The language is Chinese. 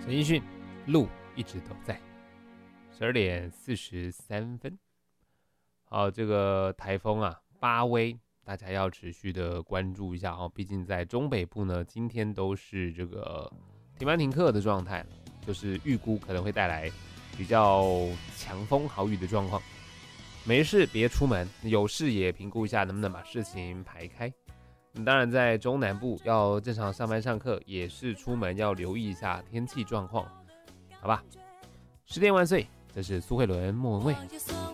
陈奕迅，路一直都在。12:43。好，这个台风啊，巴威，大家要持续的关注一下哦。毕竟在中北部呢，今天都是这个停班停课的状态，就是预估可能会带来比较强风豪雨的状况。没事别出门，有事也评估一下能不能把事情排开。当然，在中南部要正常上班上课，也是出门要留意一下天气状况，好吧？10点万岁，这是苏慧伦、莫文蔚。